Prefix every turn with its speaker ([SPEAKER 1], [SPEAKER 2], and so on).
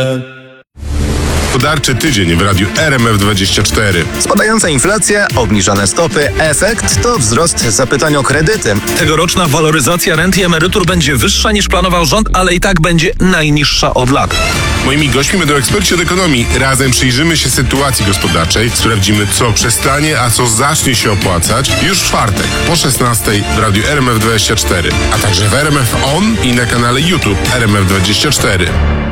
[SPEAKER 1] Gospodarczy tydzień w radiu RMF24.
[SPEAKER 2] Spadająca inflacja, obniżane stopy, efekt to wzrost zapytań o kredyty.
[SPEAKER 3] Tegoroczna waloryzacja rent i emerytur będzie wyższa niż planował rząd, ale i tak będzie najniższa od lat.
[SPEAKER 1] Moimi gośćmi będą eksperci od ekonomii. Razem przyjrzymy się sytuacji gospodarczej, sprawdzimy, co przestanie, a co zacznie się opłacać już w czwartek po 16:00 w radiu RMF24, a także w RMF On i na kanale YouTube RMF24.